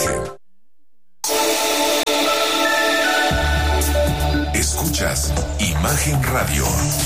Imagen. Escuchas Imagen Radio.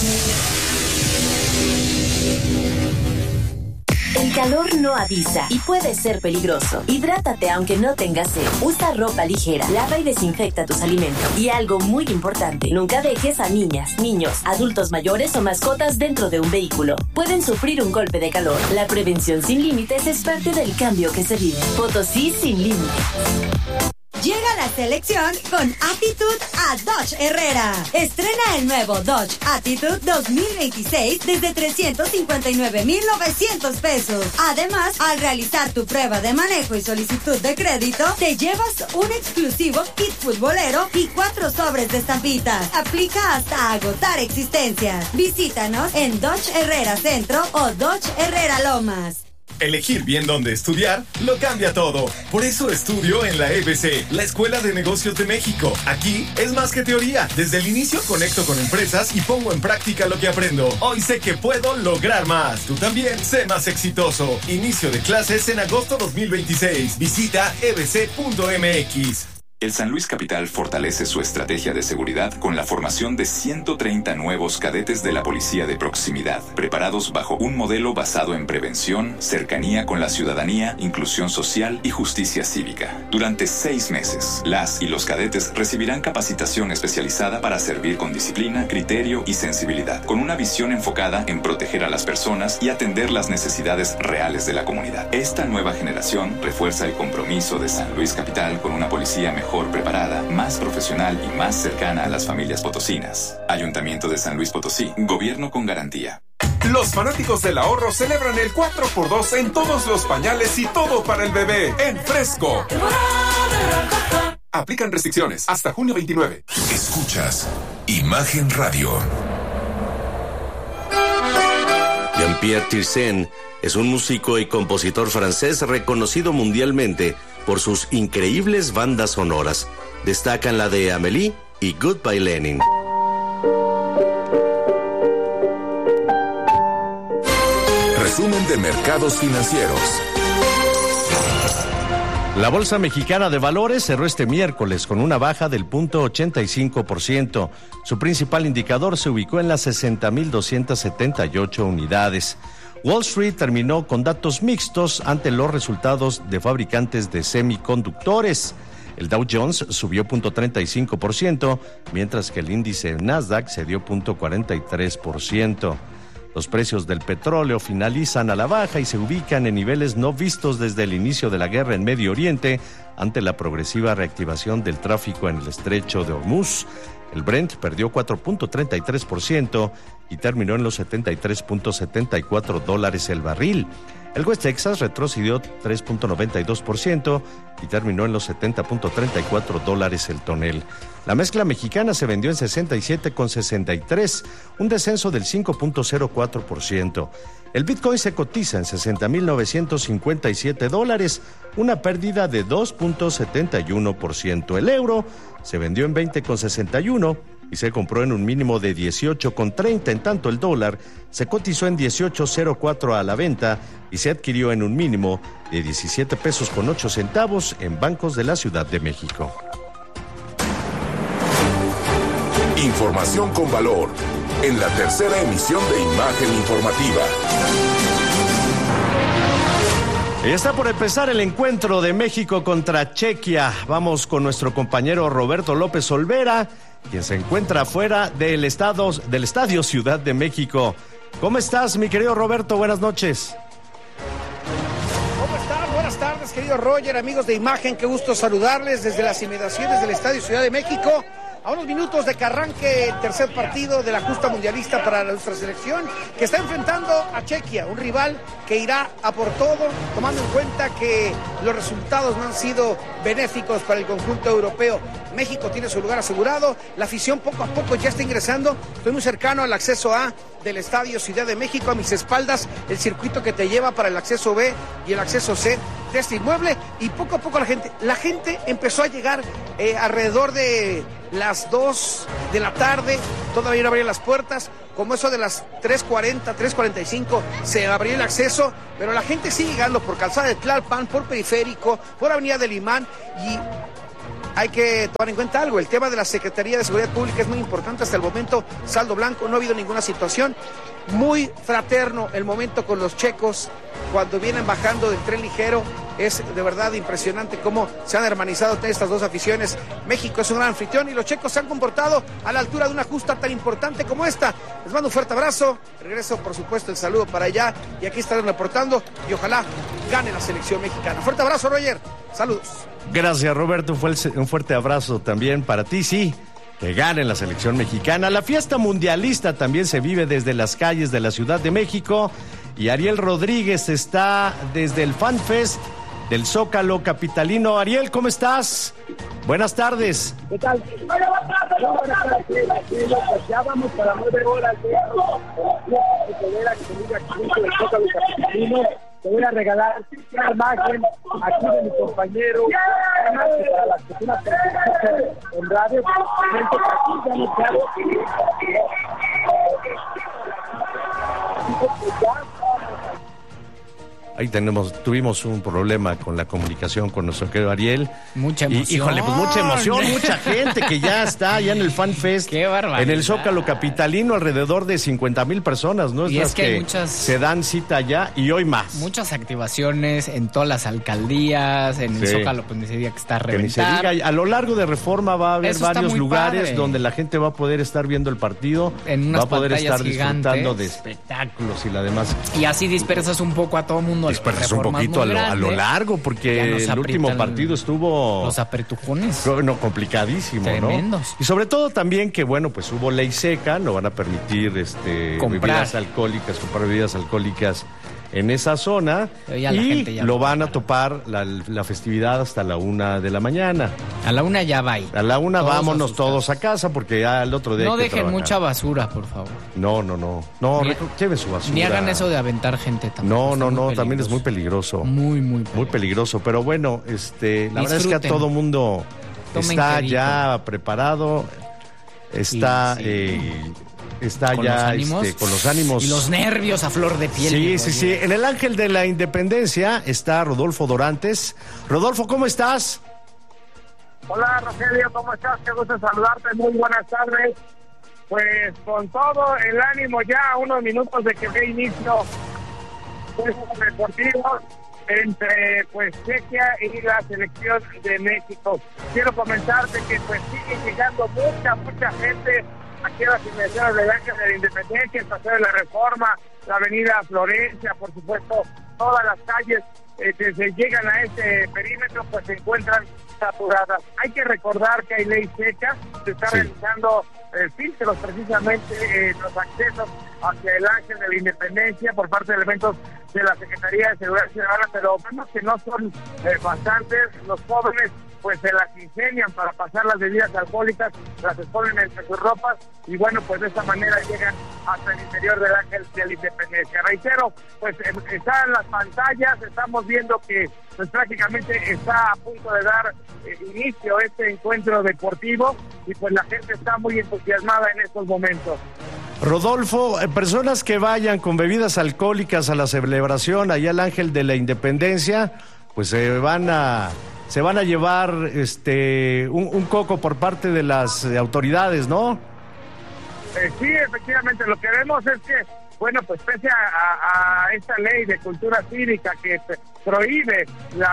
El calor no avisa y puede ser peligroso. Hidrátate aunque no tengas sed. Usa ropa ligera, lava y desinfecta tus alimentos. Y algo muy importante, nunca dejes a niñas, niños, adultos mayores o mascotas dentro de un vehículo. Pueden sufrir un golpe de calor. La prevención sin límites es parte del cambio que se vive. Potosí sin límites. Llega la selección con Attitude a Dodge Herrera. Estrena el nuevo Dodge Attitude 2026 desde $359,900 pesos. Además, al realizar tu prueba de manejo y solicitud de crédito, te llevas un exclusivo kit futbolero y 4 sobres de estampitas. Aplica hasta agotar existencias. Visítanos en Dodge Herrera Centro o Dodge Herrera Lomas. Elegir bien dónde estudiar lo cambia todo. Por eso estudio en la EBC, la Escuela de Negocios de México. Aquí es más que teoría. Desde el inicio conecto con empresas y pongo en práctica lo que aprendo. Hoy sé que puedo lograr más. Tú también, sé más exitoso. Inicio de clases en agosto 2026. Visita ebc.mx. El San Luis Capital fortalece su estrategia de seguridad con la formación de 130 nuevos cadetes de la Policía de Proximidad, preparados bajo un modelo basado en prevención, cercanía con la ciudadanía, inclusión social y justicia cívica. Durante 6 meses, las y los cadetes recibirán capacitación especializada para servir con disciplina, criterio y sensibilidad, con una visión enfocada en proteger a las personas y atender las necesidades reales de la comunidad. Esta nueva generación refuerza el compromiso de San Luis Capital con una policía mejor preparada, más profesional y más cercana a las familias potosinas. Ayuntamiento de San Luis Potosí, gobierno con garantía. Los fanáticos del ahorro celebran el 4x2 en todos los pañales y todo para el bebé en Fresco. Aplican restricciones hasta junio 29. Escuchas Imagen Radio. Jean-Pierre Tirsen es un músico y compositor francés reconocido mundialmente por sus increíbles bandas sonoras. Destacan la de Amélie y Goodbye Lenin. Resumen de mercados financieros. La Bolsa Mexicana de Valores cerró este miércoles con una baja del 0.85%. Su principal indicador se ubicó en las 60.278 unidades. Wall Street terminó con datos mixtos ante los resultados de fabricantes de semiconductores. El Dow Jones subió 0.35%, mientras que el índice Nasdaq cedió 0.43%. Los precios del petróleo finalizan a la baja y se ubican en niveles no vistos desde el inicio de la guerra en Medio Oriente ante la progresiva reactivación del tráfico en el estrecho de Hormuz. El Brent perdió 4.33% y terminó en los $73.74 el barril. El West Texas retrocedió 3.92% y terminó en los $70.34 el tonel. La mezcla mexicana se vendió en 67.63, un descenso del 5.04%. El Bitcoin se cotiza en $60,957, una pérdida de 2.71%. El euro se vendió en 20.61 y se compró en un mínimo de 18.30, en tanto el dólar se cotizó en 18.04 a la venta y se adquirió en un mínimo de 17 pesos con 8 centavos en bancos de la Ciudad de México. Información con valor en la tercera emisión de Imagen Informativa. Está por empezar el encuentro de México contra Chequia. Vamos con nuestro compañero Roberto López Olvera, quien se encuentra fuera del Estadio Ciudad de México. ¿Cómo estás, mi querido Roberto? Buenas noches. ¿Cómo están? Buenas tardes, querido Roger, amigos de Imagen. Qué gusto saludarles desde las inmediaciones del Estadio Ciudad de México. A unos minutos de que arranque el tercer partido de la justa mundialista para nuestra selección, que está enfrentando a Chequia, un rival que irá a por todo, tomando en cuenta que los resultados no han sido benéficos para el conjunto europeo. México tiene su lugar asegurado, la afición poco a poco ya está ingresando. Estoy muy cercano al acceso A del Estadio Ciudad de México, a mis espaldas el circuito que te lleva para el acceso B y el acceso C de este inmueble y poco a poco la gente empezó a llegar alrededor de las 2 de la tarde, todavía no abrían las puertas, como eso de las 3:40, 3:45 se abrió el acceso, pero la gente sigue llegando por Calzada de Tlalpan, por Periférico, por Avenida del Imán y hay que tomar en cuenta algo, el tema de la Secretaría de Seguridad Pública es muy importante hasta el momento, saldo blanco, no ha habido ninguna situación, muy fraterno el momento con los checos cuando vienen bajando del tren ligero, es de verdad impresionante cómo se han hermanizado estas dos aficiones. México es un gran anfitrión y los checos se han comportado a la altura de una justa tan importante como esta. Les mando un fuerte abrazo, regreso por supuesto el saludo para allá y aquí estarán reportando y ojalá gane la selección mexicana. Fuerte abrazo, Roger, saludos. Gracias, Roberto, un fuerte abrazo también para ti, sí. Que gane la selección mexicana. La fiesta mundialista también se vive desde las calles de la Ciudad de México y Ariel Rodríguez está desde el Fan Fest del Zócalo capitalino. Ariel, ¿cómo estás? Buenas tardes. ¿Qué tal? Ya vamos para 9 horas de del Zócalo capitalino. Te voy a regalar una imagen aquí de mi compañero, para las personas que escuchan en radio, aquí ya anunciado. Ahí tuvimos un problema con la comunicación con nuestro querido Ariel. Mucha emoción. Híjole, pues mucha emoción, mucha gente que ya está allá en el Fan Fest. Qué barbaridad. En el Zócalo capitalino, alrededor de 50,000 personas, ¿no? Y es que hay muchas... se dan cita allá y hoy más. Muchas activaciones en todas las alcaldías, en el Zócalo, pues ni se diga que está a reventar. Que ni se diga, a lo largo de Reforma va a haber varios lugares padre, donde la gente va a poder estar viendo el partido, en unas va a poder estar gigantes, disfrutando de espectáculos y la demás. Y así dispersas un poco a todo mundo. Dispersas un poquito a lo largo, porque el último partido estuvo... Los apretujones. No, complicadísimo, tremendos, ¿no? Y sobre todo también que, bueno, pues hubo ley seca, no van a permitir comprar bebidas alcohólicas en esa zona y lo van a topar la festividad hasta la 1 de la mañana. A la 1 ya va. A la 1 vámonos todos a casa porque ya el otro día no hay que dejen trabajar. Mucha basura, por favor. No, lleven su basura. Ni hagan eso de aventar gente tampoco. No, también es muy peligroso. Muy peligroso, pero bueno, la verdad es que a todo mundo está ya preparado, está con ya con los ánimos y los nervios a flor de piel. Sí. En el Ángel de la Independencia está Rodolfo Dorantes. Rodolfo, ¿cómo estás? Hola, Rogelio, ¿cómo estás? Qué gusto saludarte, muy buenas tardes. Pues con todo el ánimo ya a unos minutos de que dé inicio Juegos Deportivos entre Chequia y la selección de México. Quiero comentarte que pues sigue llegando mucha gente aquí a las inmediaciones del Ángel de la Independencia, el Paseo de la Reforma, la Avenida Florencia, por supuesto, todas las calles que se llegan a este perímetro pues se encuentran saturadas. Hay que recordar que hay ley seca, se está realizando filtros precisamente los accesos hacia el Ángel de la Independencia por parte de elementos de la Secretaría de Seguridad Ciudadana, pero vemos que no son bastantes. Los jóvenes pues se las ingenian para pasar las bebidas alcohólicas, las exponen entre sus ropas y bueno, pues de esta manera llegan hasta el interior del Ángel de la Independencia. Reitero, pues están las pantallas, estamos viendo que pues prácticamente está a punto de dar inicio este encuentro deportivo y pues la gente está muy entusiasmada en estos momentos. Rodolfo, personas que vayan con bebidas alcohólicas a la celebración allá al Ángel de la Independencia, pues se van a llevar un coco por parte de las autoridades, ¿no? Sí, efectivamente, lo que vemos es que, bueno, pues pese a esta ley de cultura cívica que prohíbe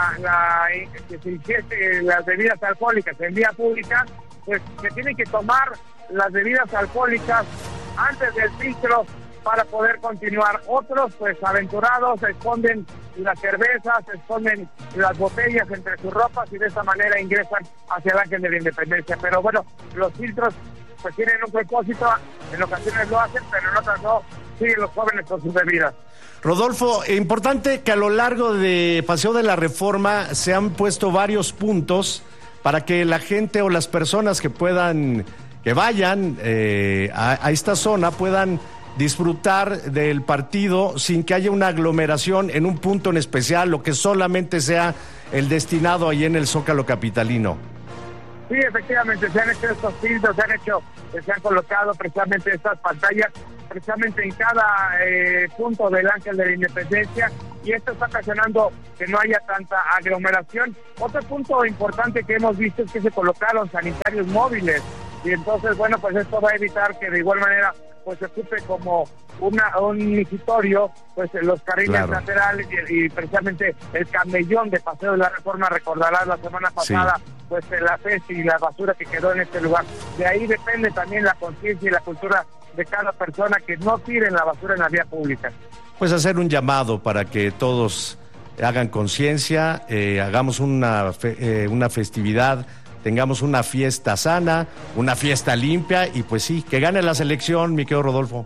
que se ingieste las bebidas alcohólicas en vía pública, pues se tienen que tomar las bebidas alcohólicas antes del filtro para poder continuar. Otros, pues aventurados, esconden las cervezas, esconden las botellas entre sus ropas y de esa manera ingresan hacia el Ángel de la Independencia. Pero bueno, los filtros pues tienen un propósito, en ocasiones lo hacen, pero en otras no, siguen los jóvenes con sus bebidas. Rodolfo, importante que a lo largo de Paseo de la Reforma se han puesto varios puntos para que la gente o las personas que vayan a esta zona puedan disfrutar del partido sin que haya una aglomeración en un punto en especial, o que solamente sea el destinado ahí en el Zócalo capitalino? Sí, efectivamente, se han hecho estos filtros, se han colocado precisamente estas pantallas, precisamente en cada punto del Ángel de la Independencia, y esto está ocasionando que no haya tanta aglomeración. Otro punto importante que hemos visto es que se colocaron sanitarios móviles, y entonces, bueno, pues esto va a evitar que de igual manera pues se ocupe como un migitorio, pues los carriles laterales y precisamente el camellón de Paseo de la Reforma. Recordarás la semana pasada, pues la peste y la basura que quedó en este lugar. De ahí depende también la conciencia y la cultura de cada persona, que no tiren la basura en la vía pública. Pues hacer un llamado para que todos hagan conciencia, hagamos una festividad, tengamos una fiesta sana, una fiesta limpia, y pues sí, que gane la selección, mi querido Rodolfo.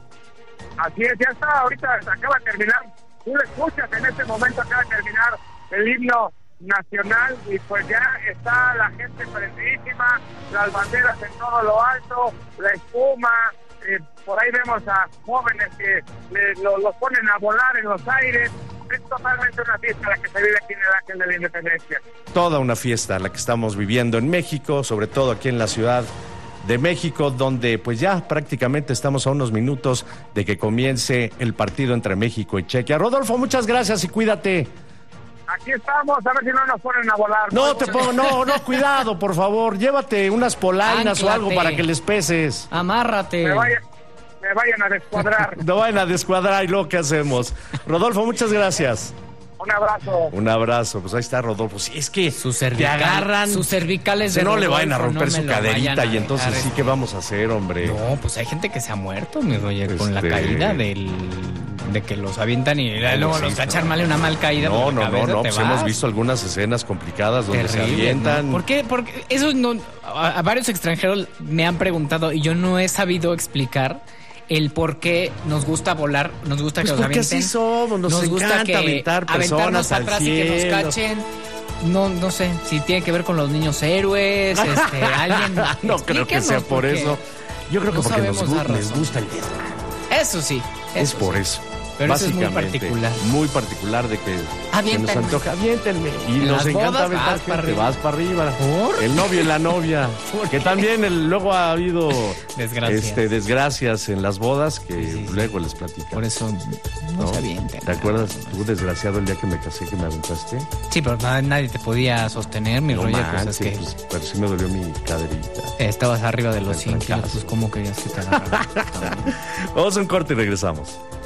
Así es, ya está, ahorita acaba de terminar, tú lo escuchas, en este momento acaba de terminar el himno nacional, y pues ya está la gente prendidísima, las banderas en todo lo alto, la espuma, por ahí vemos a jóvenes que los ponen a volar en los aires. Es totalmente una fiesta la que se vive aquí en el Ángel de la Independencia. Toda una fiesta la que estamos viviendo en México, sobre todo aquí en la Ciudad de México, donde pues ya prácticamente estamos a unos minutos de que comience el partido entre México y Chequia. Rodolfo, muchas gracias y cuídate. Aquí estamos, a ver si no nos ponen a volar. No te pongo, no, cuidado, por favor, llévate unas polainas. Ánclate. O algo para que les peses. Amárrate. Me vayan a descuadrar. No vayan a descuadrar, y luego, ¿qué hacemos? Rodolfo, muchas gracias. Un abrazo. Un abrazo, pues ahí está Rodolfo. Sí, es que te agarran. Sus cervicales de no Rodolfo, le vayan a romper su caderita, y entonces sí, ¿qué vamos a hacer, hombre? No, pues hay gente que se ha muerto, mi Roger, con la caída de que los avientan y luego los cachan mal, una mal caída. No, pues hemos visto algunas escenas complicadas donde se avientan. ¿no? ¿Por qué? Porque eso no, a varios extranjeros me han preguntado y yo no he sabido explicar el por qué nos gusta volar, nos gusta que nos avienten. Porque así somos, nos gusta encanta aventar personas al atrás cielo. Y que nos cachen. No sé si tiene que ver con los niños héroes, alguien. No creo que sea por eso. Yo creo que porque les gusta el dedo. Eso sí. Es por eso. Pero eso es muy particular. Muy particular de que se nos antoja. Aviéntenme. Y nos encanta aventar gente. Vas para arriba. ¿Por? El novio y la novia. Que también luego ha habido desgracias en las bodas que luego les platican. Por eso no se avienten. ¿Te acuerdas tú, desgraciado, el día que me casé, que me aventaste? Sí, pero nadie te podía sostener, mi rollo. Pues pero sí me dolió mi caderita. Estabas arriba de los 100 kilos. Pues, ¿cómo querías que te agarrara? Vamos a un corte y regresamos.